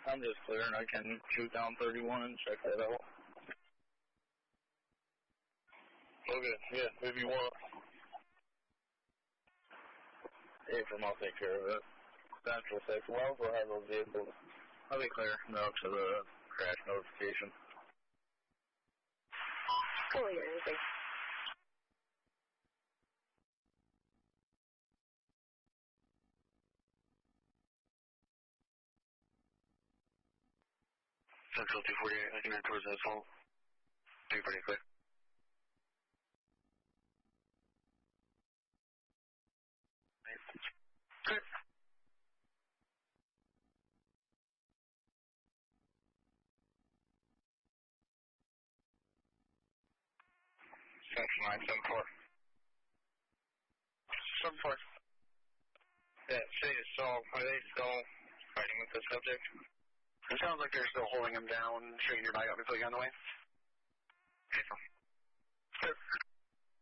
I'm just clearing. I can shoot down 31 and check that out. Okay, yeah, if you want. Hey, I'll take care of it. Central 6. We'll also have those vehicles. I'll be clear now to the crash notification. Cool, you're anything. Central 248, I can head towards asphalt. 240 clear. Clear. Central 974. 74. Yeah, say so. Are they still fighting with the subject? It sounds like they're still holding him down, shooting your bike up until you on the way.